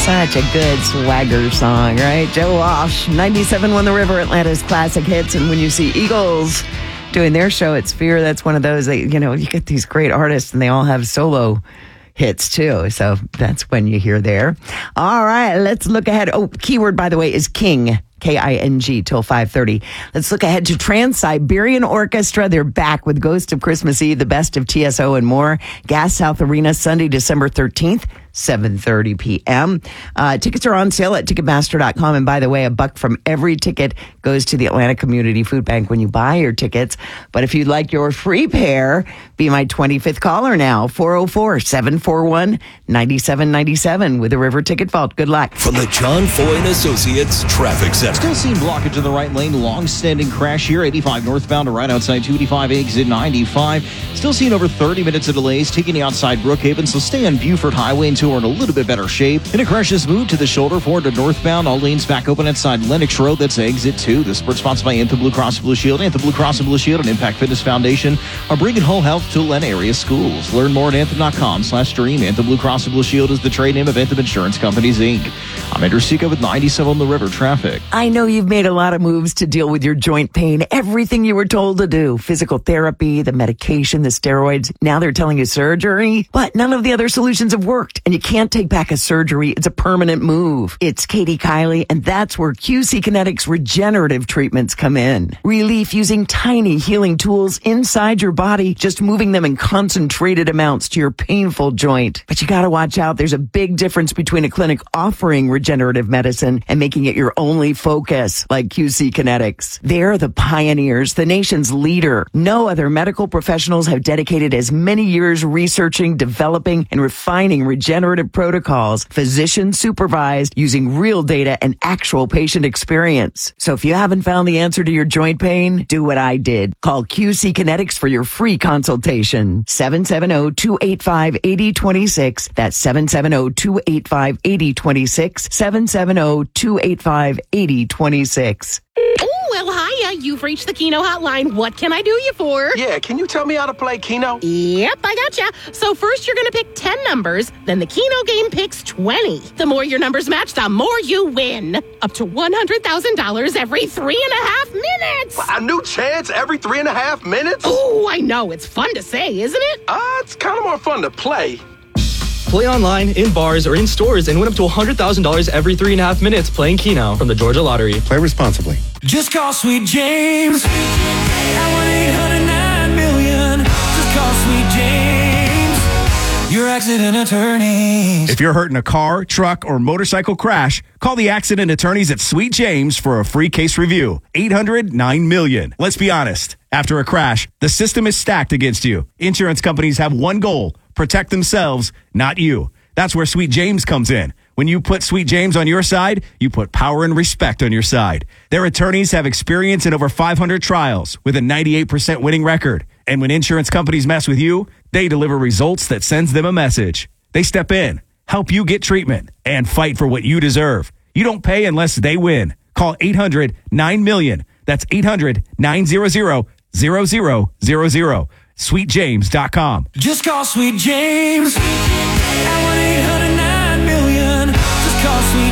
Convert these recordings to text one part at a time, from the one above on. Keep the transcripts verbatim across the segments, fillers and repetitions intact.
Such a good swagger song, right? Joe Walsh, ninety-seven won the River, Atlanta's classic hits. And when you see Eagles doing their show at Sphere, that's one of those that, you know, you get these great artists and they all have solo hits too. So that's when you hear there. All right, let's look ahead. Oh, keyword, by the way, is King. K I N G till five thirty. Let's look ahead to Trans-Siberian Orchestra. They're back with Ghost of Christmas Eve, the best of T S O and more. Gas South Arena, Sunday, December thirteenth, seven thirty p.m. Uh, tickets are on sale at Ticketmaster dot com. And by the way, a buck from every ticket goes to the Atlanta Community Food Bank when you buy your tickets. But if you'd like your free pair, be my twenty-fifth caller now, four oh four, seven four one, nine seven nine seven with the River Ticket Vault. Good luck. From the John Foy and Associates Traffic Center. Still seeing blockage in the right lane. Long-standing crash here. eighty-five northbound right outside two eighty-five exit ninety-five. Still seeing over thirty minutes of delays taking you outside Brookhaven, so stay on Buford Highway until we're in a little bit better shape. And a crash has moved to the shoulder forward to northbound. All lanes back open outside Lennox Road. That's exit two. The spurt sponsored by Anthem Blue Cross Blue Shield. Anthem Blue Cross and Blue Shield and Impact Fitness Foundation are bringing whole health to Atlanta area schools. Learn more at anthem dot com slash stream. Anthem Blue Cross and Blue Shield is the trade name of Anthem Insurance Companies, Incorporated. I'm Andrew Seco with ninety-seven on the River Traffic. I know you've made a lot of moves to deal with your joint pain. Everything you were told to do. Physical therapy, the medication, the steroids. Now they're telling you surgery. But none of the other solutions have worked. And you can't take back a surgery. It's a permanent move. It's Katie Kiley, and that's where Q C Kinetics regenerative treatments come in. Relief using tiny healing tools inside your body, just moving them in concentrated amounts to your painful joint. But you gotta watch out. There's a big difference between a clinic offering regenerative medicine and making it your only focus, like Q C Kinetics. They're the pioneers, the nation's leader. No other medical professionals have dedicated as many years researching, developing, and refining regenerative protocols, physician supervised, using real data and actual patient experience. So if you haven't found the answer to your joint pain, do what I did. Call Q C Kinetics for your free consultation. seven seven zero, two eight five, eight zero two six. That's seven seven zero, two eight five, eight zero two six. seven seven zero, two eight five, eight zero two six. Oh, well, hiya. You've reached the Keno hotline. What can I do you for? Yeah, can you tell me how to play Keno? Yep, I gotcha. So first you're going to pick ten numbers, then the Keno game picks twenty. The more your numbers match, the more you win. Up to one hundred thousand dollars every three and a half minutes. A new chance every three and a half minutes? Oh, I know. It's fun to say, isn't it? Uh, it's kind of more fun to play. Play online, in bars, or in stores and win up to one hundred thousand dollars every three and a half minutes playing Keno from the Georgia Lottery. Play responsibly. Just call Sweet James at one eight hundred nine million. Just call Sweet James, your accident attorneys. If you're hurt in a car, truck, or motorcycle crash, call the accident attorneys at Sweet James for a free case review. eight hundred nine million. Let's be honest. After a crash, the system is stacked against you. Insurance companies have one goal: protect themselves, not you. That's where Sweet James comes in. When you put Sweet James on your side, you put power and respect on your side. Their attorneys have experience in over five hundred trials with a ninety-eight percent winning record. And when insurance companies mess with you, they deliver results that sends them a message. They step in, help you get treatment, and fight for what you deserve. You don't pay unless they win. Call eight hundred nine million. That's eight hundred nine hundred zero zero zero. sweet james dot com. Just call Sweet James at one eight hundred nine million. Just call Sweet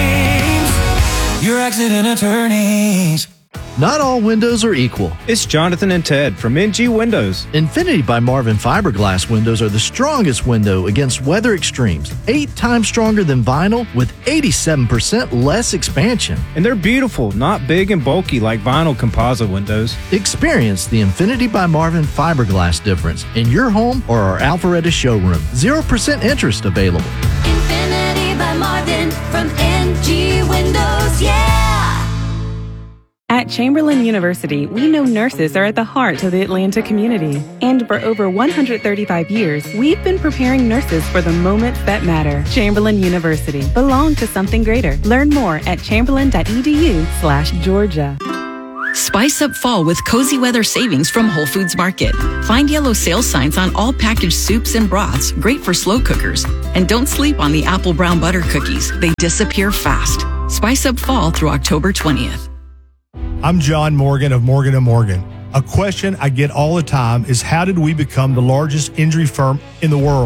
James, your accident attorneys. Not all windows are equal. It's Jonathan and Ted from N G Windows. Infinity by Marvin fiberglass windows are the strongest window against weather extremes. Eight times stronger than vinyl with eighty-seven percent less expansion. And they're beautiful, not big and bulky like vinyl composite windows. Experience the Infinity by Marvin fiberglass difference in your home or our Alpharetta showroom. zero percent interest available. Infinity by Marvin from N G Windows, yeah! At Chamberlain University, we know nurses are at the heart of the Atlanta community. And for over one hundred thirty-five years, we've been preparing nurses for the moments that matter. Chamberlain University. Belong to something greater. Learn more at chamberlain.edu slash Georgia. Spice up fall with cozy weather savings from Whole Foods Market. Find yellow sales signs on all packaged soups and broths, great for slow cookers. And don't sleep on the apple brown butter cookies. They disappear fast. Spice up fall through October twentieth. I'm John Morgan of Morgan and Morgan. A question I get all the time is, how did we become the largest injury firm in the world?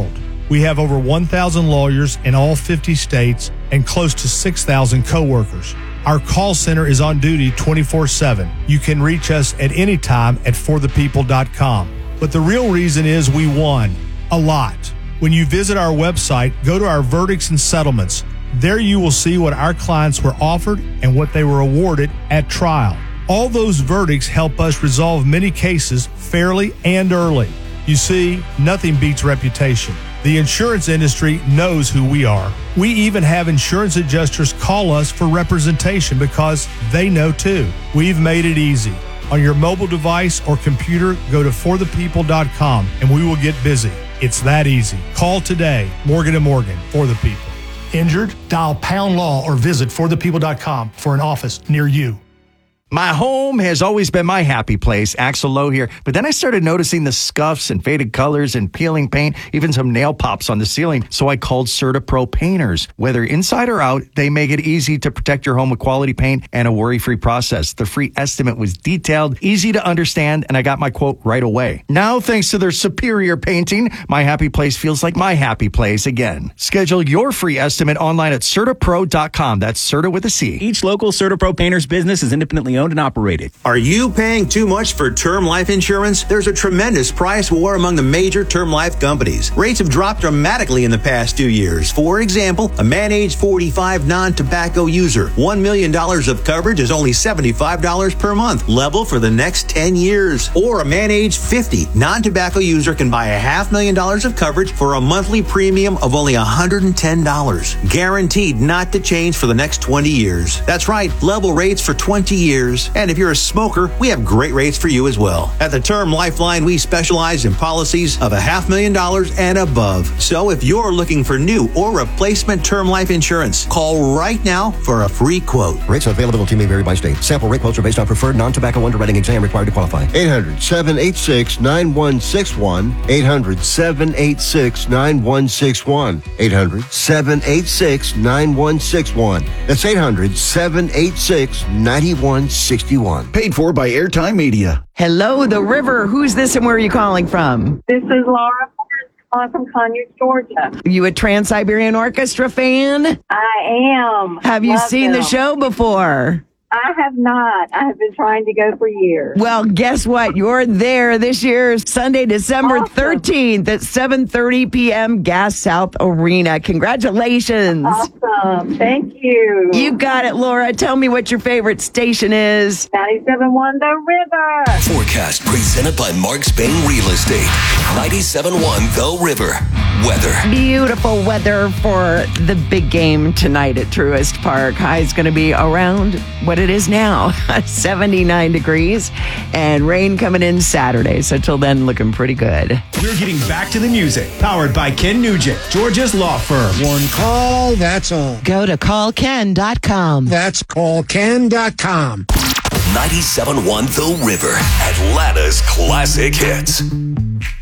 We have over one thousand lawyers in all fifty states and close to six thousand coworkers. Our call center is on duty twenty-four seven. You can reach us at any time at for the people dot com. But the real reason is we won a lot. When you visit our website, go to our verdicts and settlements. There you will see what our clients were offered and what they were awarded at trial. All those verdicts help us resolve many cases fairly and early. You see, nothing beats reputation. The insurance industry knows who we are. We even have insurance adjusters call us for representation because they know too. We've made it easy. On your mobile device or computer, go to for the people dot com and we will get busy. It's that easy. Call today. Morgan and Morgan, for the people. Injured? Dial pound law or visit for the people dot com for an office near you. My home has always been my happy place. Axel Lowe here. But then I started noticing the scuffs and faded colors and peeling paint, even some nail pops on the ceiling. So I called CertaPro Painters. Whether inside or out, they make it easy to protect your home with quality paint and a worry-free process. The free estimate was detailed, easy to understand, and I got my quote right away. Now, thanks to their superior painting, my happy place feels like my happy place again. Schedule your free estimate online at Certa Pro dot com. That's Certa with a C. Each local CertaPro Painters business is independently owned and operated. Are you paying too much for term life insurance? There's a tremendous price war among the major term life companies. Rates have dropped dramatically in the past two years. For example, a man age forty-five non-tobacco user, one million dollars of coverage is only seventy-five dollars per month, level for the next ten years. Or a man age fifty non-tobacco user can buy a half million dollars of coverage for a monthly premium of only one hundred ten dollars. Guaranteed not to change for the next twenty years. That's right, level rates for twenty years. And if you're a smoker, we have great rates for you as well. At the Term Lifeline, we specialize in policies of a half million dollars and above. So if you're looking for new or replacement term life insurance, call right now for a free quote. Rates and availability may vary by state. Sample rate quotes are based on preferred non-tobacco underwriting exam required to qualify. eight hundred, seven eight six, nine one six one. eight hundred, seven eight six, nine one six one. eight hundred, seven eight six, nine one six one. That's eight hundred, seven eight six, nine one six one. Paid for by Airtime Media. Hello, the river. Who's this and where are you calling from? This is Laura calling from Conyers, Georgia. Are you a Trans-Siberian Orchestra fan? I am. Have you Love seen them. the show before? I have not. I have been trying to go for years. Well, guess what? You're there this year, Sunday, December thirteenth at seven thirty p.m. Gas South Arena. Congratulations. Awesome. Thank you. You got it, Laura. Tell me what your favorite station is. ninety-seven point one The River. Forecast presented by Mark Spain Real Estate. ninety-seven point one The River. Weather. Beautiful weather for the big game tonight at Truist Park. High is going to be around what it is now, seventy-nine degrees, and rain coming in Saturday. So till then, looking pretty good. We're getting back to the music, powered by Ken Nugent, Georgia's law firm. One call, that's all. Go to call ken dot com. That's call ken dot com. ninety-seven point one The River. Atlanta's classic hits.